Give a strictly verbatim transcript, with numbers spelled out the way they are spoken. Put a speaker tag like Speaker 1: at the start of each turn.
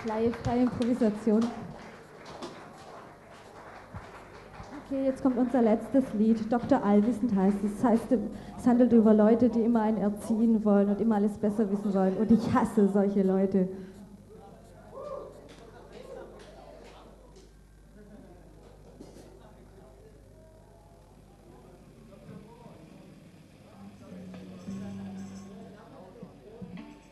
Speaker 1: Freie, freie Improvisation. Okay, jetzt kommt unser letztes Lied. Doktor Allwissend heißt es. Das heißt, es handelt über Leute, die immer einen erziehen wollen und immer alles besser wissen wollen. Und ich hasse solche Leute.